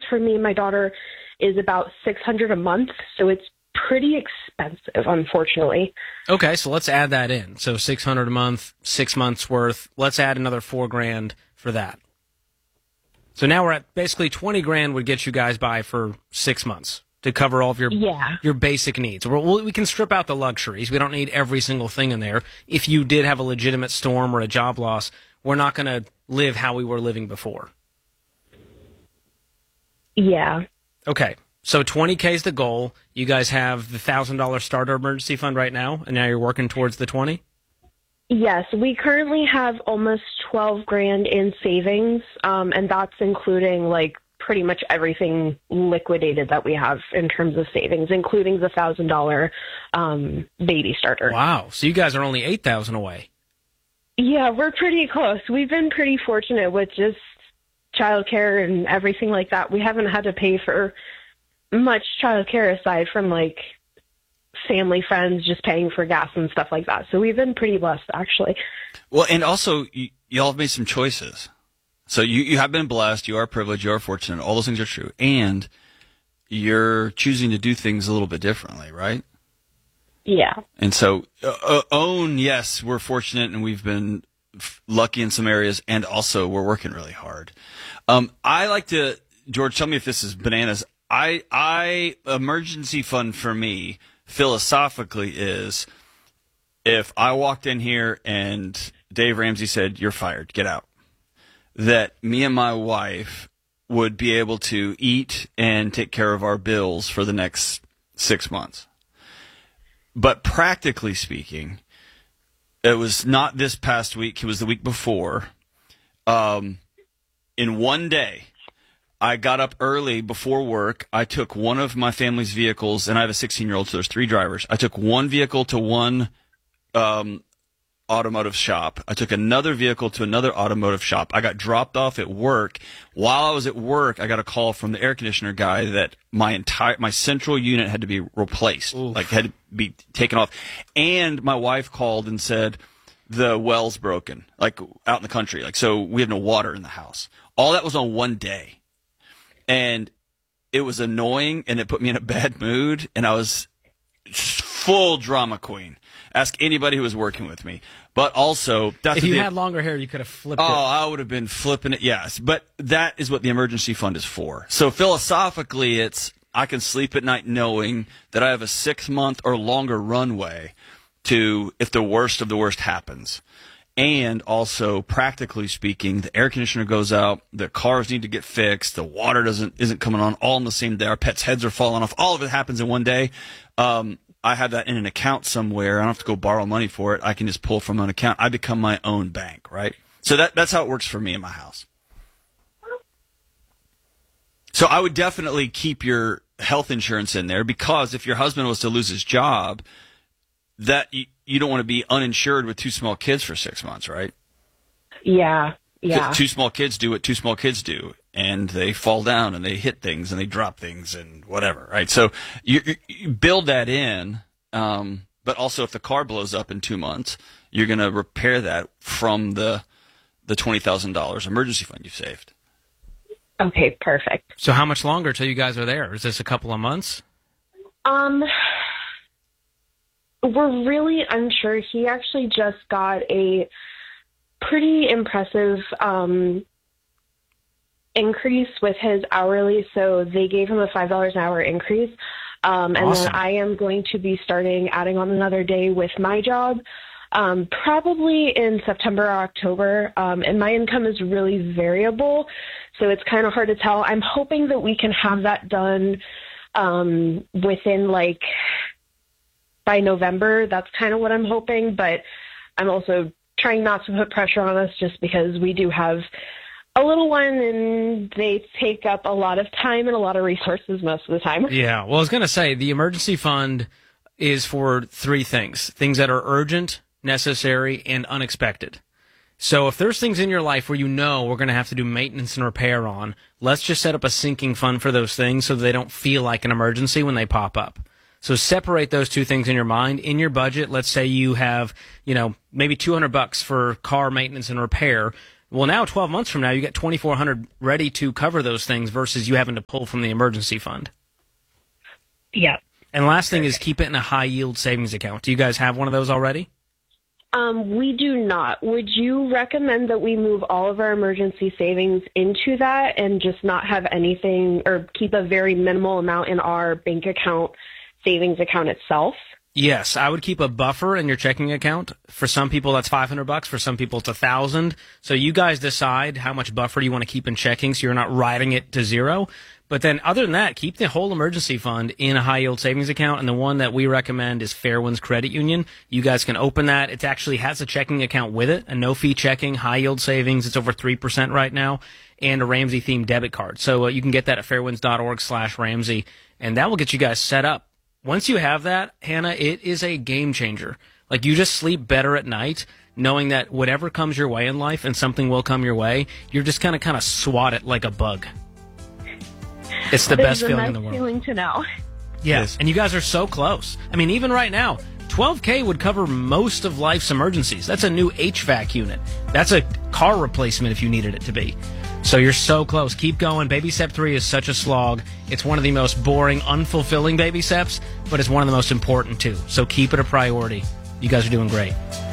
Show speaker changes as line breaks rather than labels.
for me and my daughter is about $600 a month, so it's pretty expensive, unfortunately.
Okay, so let's add that in. So $600 a month, 6 months worth. Let's add another $4,000 for that. So now we're at basically $20,000 would get you guys by for 6 months to cover all of your basic needs. We can strip out the luxuries. We don't need every single thing in there. If you did have a legitimate storm or a job loss, we're not going to live how we were living before.
Yeah.
Okay. So $20K is the goal. You guys have the $1,000 starter emergency fund right now, and now you're working towards the 20?
Yes, we currently have almost $12,000 in savings, and that's including like pretty much everything liquidated that we have in terms of savings, including the $1,000 baby starter.
Wow. So you guys are only $8,000 away.
Yeah, we're pretty close. We've been pretty fortunate with just childcare and everything like that. We haven't had to pay for much childcare aside from like family, friends, just paying for gas and stuff like that. So we've been pretty blessed, actually.
Well, and also, y'all have made some choices. So you have been blessed, you are privileged, you are fortunate, all those things are true. And you're choosing to do things a little bit differently, right?
Yeah.
And so, yes, we're fortunate and we've been lucky in some areas, and also we're working really hard. I like to, George, tell me if this is bananas. Emergency fund for me, philosophically, is if I walked in here and Dave Ramsey said, "You're fired, get out," that me and my wife would be able to eat and take care of our bills for the next 6 months. But practically speaking, it was not this past week, it was the week before. In one day, I got up early before work. I took one of my family's vehicles, and I have a 16-year-old, so there's 3 drivers. I took one vehicle to one automotive shop. I took another vehicle to another automotive shop. I got dropped off at work. While I was at work, I got a call from the air conditioner guy that my central unit had to be replaced, like had to be taken off. And my wife called and said the well's broken, like out in the country. Like, so we have no water in the house. All that was on one day. And it was annoying, and it put me in a bad mood, and I was full drama queen. Ask anybody who was working with me. But also,
if you had longer hair, you could have flipped it.
Oh, I would have been flipping it, yes. But that is what the emergency fund is for. So philosophically, it's I can sleep at night knowing that I have a 6-month or longer runway to if the worst of the worst happens. And also, practically speaking, the air conditioner goes out, the cars need to get fixed, the water isn't coming on all on the same day, our pets' heads are falling off, all of it happens in one day. I have that in an account somewhere. I don't have to go borrow money for it. I can just pull from an account. I become my own bank, right? So that's how it works for me in my house. So I would definitely keep your health insurance in there, because if your husband was to lose his job, that you don't want to be uninsured with 2 small kids for 6 months, right?
Yeah.
2 small kids do what 2 small kids do, and they fall down and they hit things and they drop things and whatever, right? So you build that in, but also if the car blows up in 2 months, you're going to repair that from the $20,000 emergency fund you've saved.
Okay, perfect.
So how much longer till you guys are there? Is this a couple of months?
We're really unsure. He actually just got a pretty impressive increase with his hourly, so they gave him a $5 an hour increase. And then I am going to be adding on another day with my job, probably in September or October. And my income is really variable, so it's kind of hard to tell. I'm hoping that we can have that done within by November. That's kind of what I'm hoping, but I'm also trying not to put pressure on us just because we do have a little one and they take up a lot of time and a lot of resources most of the time.
Yeah, well, I was going to say the emergency fund is for 3 things that are urgent, necessary, and unexpected. So if there's things in your life where we're going to have to do maintenance and repair on, let's just set up a sinking fund for those things so they don't feel like an emergency when they pop up. So separate those 2 things in your mind. In your budget, let's say you have, maybe $200 for car maintenance and repair. Well, now 12 months from now, you get $2,400 ready to cover those things versus you having to pull from the emergency fund.
Yeah.
And last thing is keep it in a high yield savings account. Do you guys have one of those already?
We do not. Would you recommend that we move all of our emergency savings into that and just not have anything, or keep a very minimal amount in our bank account, savings account itself?
Yes, I would keep a buffer in your checking account. For some people, that's $500. For some people, it's $1,000. So you guys decide how much buffer you want to keep in checking, so you're not riding it to zero. But then, other than that, keep the whole emergency fund in a high yield savings account. And the one that we recommend is Fairwinds Credit Union. You guys can open that. It actually has a checking account with it, a no fee checking, high yield savings. It's over 3% right now, and a Ramsey themed debit card. So you can get that at fairwinds.org/Ramsey, and that will get you guys set up. Once you have that, Hannah, it is a game changer. Like, you just sleep better at night knowing that whatever comes your way in life, and something will come your way, you're just kind of swat it like a bug. It's the best feeling in the world.
It's a nice feeling to know.
Yes, and you guys are so close. I mean, even right now, $12K would cover most of life's emergencies. That's a new HVAC unit. That's a car replacement if you needed it to be. So you're so close. Keep going. Baby Step 3 is such a slog. It's one of the most boring, unfulfilling baby steps, but it's one of the most important, too. So keep it a priority. You guys are doing great.